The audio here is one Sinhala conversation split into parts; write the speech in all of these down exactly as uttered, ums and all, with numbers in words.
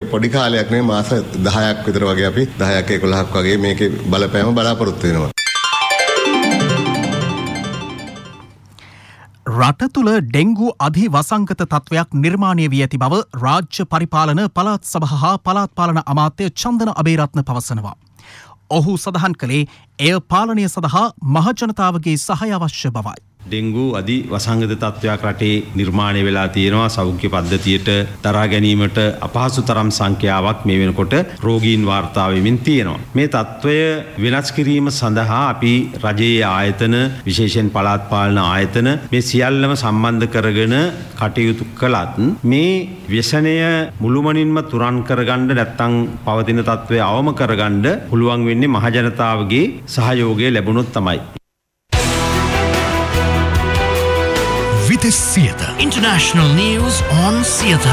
පොඩි කාලයක් නෙවෙයි මාස දහයක් විතර වගේ අපි දහයක් එකොළහක් වගේ මේකේ බලපෑම බලාපොරොත්තු වෙනවා. රට තුළ ඩෙංගු අධි වසංගත තත්ත්වයක් නිර්මාණය වී ඇති බව රාජ්‍ය පරිපාලන පළාත් සභා හා පළාත් පාලන අමාත්‍ය චන්දන අබේරත්න පවසනවා. ඔහු සඳහන් කළේ එය පාලනය සඳහා මහජනතාවගේ සහාය අවශ්‍ය බවයි. ඩෙංගු අධි වසංගත තත්ත්වයක් රටේ නිර්මාණය වෙලා තියෙනවා. සෞඛ්‍ය පද්ධතියට දරා ගැනීමට අපහසු තරම් සංඛ්‍යාවක් මේ වෙනකොට රෝගීන් වාර්තා වෙමින් තියෙනවා. මේ තත්ත්වය වෙනස් කිරීම සඳහා අපි රජයේ ආයතන විශේෂයෙන් පළාත් පාලන ආයතන මේ සියල්ලම සම්බන්ධ කරගෙන කටයුතු කළත් මේ ව්‍යසනය මුළුමනින්ම තුරන් කරගන්න නැත්නම් පවතින තත්ත්වය අවම කරගන්න පුළුවන් වෙන්නේ මහජනතාවගේ සහයෝගය ලැබුණොත් තමයි. Vides Siyata International News on Siyata.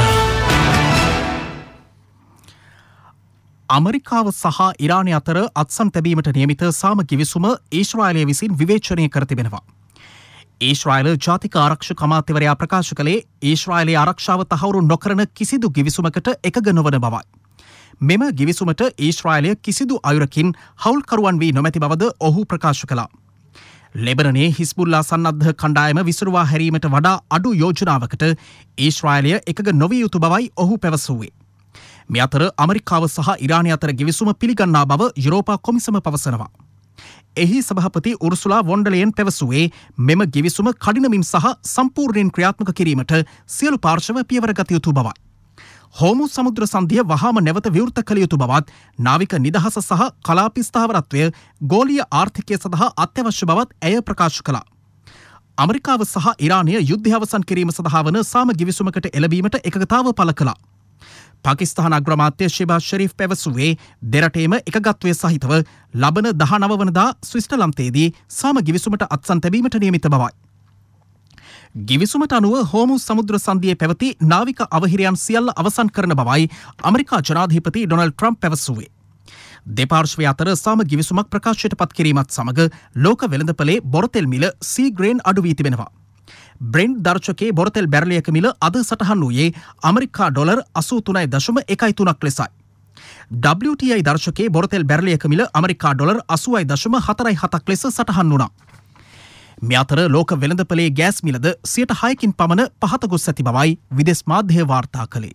අමරිකාව සහ ඉරානය අතර අත්සන් තැබීමට නියමිත සාම කිවිසුම ඊශ්‍රායලය විසින් විවේචනය කර තිබෙනවා. ඊශ්‍රායල ජාතික ආරක්ෂක අමාත්‍යවරයා ප්‍රකාශ කළේ ඊශ්‍රායලයේ ආරක්ෂාව තහවුරු නොකරන කිසිදු කිවිසුමකට එකග නොවන බවයි. මෙම කිවිසුමට ඊශ්‍රායලය කිසිදු අයුරකින් හවුල්කරුවන් වී නොමැති බවද ඔහු ප්‍රකාශ කළා. ලෙබනනේ හිස්බුල්ලා සන්නද්ධ කණ්ඩායම විසුරුවා හැරීමට වඩා අඩු යෝජනාවකට ඊශ්‍රායලය එකග නොවිය යුතු බවයි ඔහු පැවසුවේ. මේ අතර අමරිකාව සහ ඉරානය අතර ගිවිසුම පිළිගන්නා බව යුරෝපා කොමිසම පවසනවා. එහි සභාපති උර්සුලා වොන්ඩර් ලේන් පැවසුවේ මෙම ගිවිසුම කඩිනමින් සහ සම්පූර්ණයෙන් ක්‍රියාත්මක කිරීමට සියලු පාර්ශව පියවර ගත යුතු බවයි. හෝමු සමුද්‍ර සන්ධිය වහාම නැවත විවෘත කළ යුතු බවත් නාවික නිදහස සහ කලාප ස්ථාවරත්වය ගෝලීය ආර්ථිකය සඳහා අත්‍යවශ්‍ය බවත් ඇය ප්‍රකාශ කළා. අමරිකාව සහ ඉරානය යුද්ධය අවසන් කිරීම සඳහා වන සාම ගිවිසුමකට එළඹීමට එකගතාව පළ කළා. පාකිස්තාන අග්‍රාමාත්‍ය ෂෙබාස් ෂරීෆ් පැවසුවේ දෙරටේම එකගත්වය සහිතව ලබන දහනව වනදා ස්විස්ටර්ලන්තයේදී සාම ගිවිසුමට අත්සන් තැබීමට නියමිත බවයි. ගිවිසුමට අනුව හෝමු සමුද්‍ර සන්ධියේ පැවති නාවික අවහිරයන් සියල්ල අවසන් කරන බවයි අමරිකා ජනාධිපති ඩොනල්ඩ් ට්‍රම්ප් පැවසුවේ. දෙපාර්ශ්වය අතර සාම ගිවිසුමක් ප්‍රකාශයට පත් කිරීමත් සමග ලෝක වෙළඳපොලේ බොරතෙල් මිල සී ග්‍රේන් අඩු වී තිබෙනවා. බ්‍රෙන්ට් දර්ශකයේ බොරතෙල් බැරලියක මිල අද සටහන් වූයේ අමරිකා ඩොලර් අසූ තුනයි දශම එකයි තුනක් ලෙසයි. ඩබ්ලිව් ටී ආයි දර්ශකයේ බොරතෙල් බැරලියක මිල අමරිකා ඩොලර් අසූවයි දශම හතරයි හතක් ලෙස සටහන් වුණා. මේ අතර ලෝක වෙළඳපොලේ ගෑස් මිලද සියයට හයකින් පමණ පහත ගොස් ඇති බවයි විදෙස් මාධ්‍ය වාර්තා කළේ.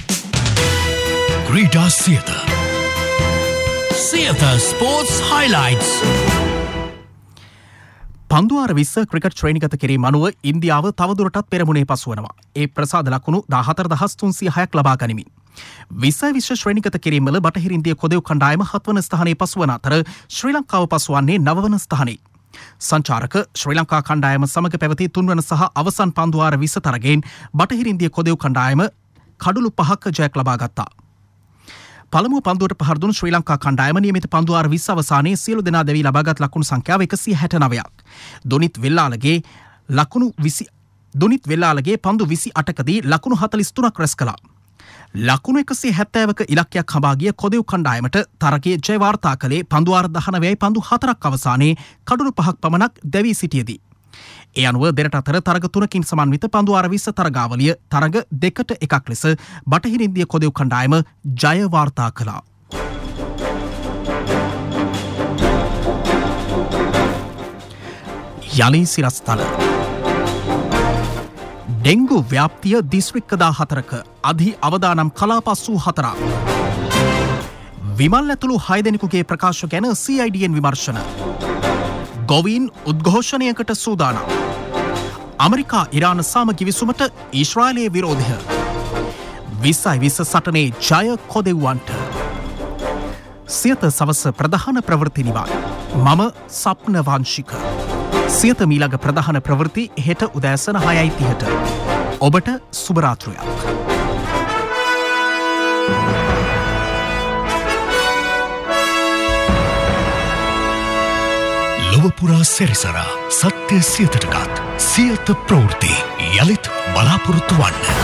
Krita Siyata Siyata Sports Highlights. පන්දුවාර විස්ස ක්‍රිකට් ශ්‍රේණිගත කිරීම අනුව ඉන්දියාව තවදුරටත් පෙරමුණේ පසුවනවා. ඒ ප්‍රසාද ලකුණු දාහතර දහස් තුන්සිය හයක් ලබා ගනිමින්. විස්සයි විශ්ව ශ්‍රේණිගත කිරීමවල බටහිර ඉන්දිය කොදෙව් කණ්ඩායම හත්වන ස්ථානයේ පසුවන අතර ශ්‍රී ලංකාව පසුවන්නේ නවවන ස්ථානයේ. සංචාරක ශ්‍රී ලංකා කණ්ඩායම සමග පැවති තුන්වන සහ අවසන් පන්දුවාර විස්ස තරගෙන් බටහිර ඉන්දිය කොදෙව් කණ්ඩායම කඩුළු පහක ජයක් ලබා ගත්තා. පළමුව පන්දුවට පහර දුන් ශ්‍රී ලංකා කණ්ඩායම නියමිත පන්දුවාර විස්ස අවසානයේ සියලු දෙනා දෙවි ලබාගත් ලකුණු සංඛ්‍යාව එකසිය හැට නවයක්. දුනිත් වෙල්ලාලගේ ලකුණු විසි දුනිත් වෙල්ලාලගේ පන්දු විසි අටකදී ලකුණු හතළිස් තුනක් රැස් කළා. ලකුණු එකසිය හැත්තෑවක ඉලක්කයක් හඹා ගිය කොදෙව් කණ්ඩායමට තරගයේ ජය වාර්තා කළේ පන්දුවාර දහනවයයි පන්දු හතරක් අවසානයේ කඩුළු පහක් පමණක් දැවී සිටියේදී. ඒ අනුව දෙරට අතර තරග තුනකින් සමන්විත පන්දුවාර විස්ස තරගාවලිය තරග දෙකට එකක් ලෙස බටහිර ඉන්දිය කොදෙව් කණ්ඩායම ජය වාර්තා කළා. යලි සිරස්තල ඩෙංගු ව්‍යාප්තිය දිස්ත්‍රික්ක දාහතරක අධි අවදානම් කලාප අසූ හතරක්. විමල් ඇතුළු හය දෙනෙකුගේ ප්‍රකාශ ගැන සී අයි ඩී එන් විමර්ශන. ගොවීන් උද්ඝෝෂණයකට සූදානම්. අමරිකා ඉරාන සාම කිවිසුමට ඊශ්‍රායලයේ විරෝධය. විස්සයි විස්ස සටනේ ජය කොදෙව්වන්ට. සියත සවස ප්‍රධාන ප්‍රවෘත්ති නිවාන. මම සප්න වංශික. සියත මීළඟ ප්‍රධාන ප්‍රවෘත්ති හෙට උදෑසන හයයි තිහට. ඔබට සුබරාත්‍රයක්. ලොවපුරා සැරිසරා සත්‍ය සියතටගත් සියත ප්‍රවෘත්ති යළිත් බලාපොරොත්තු වන්න.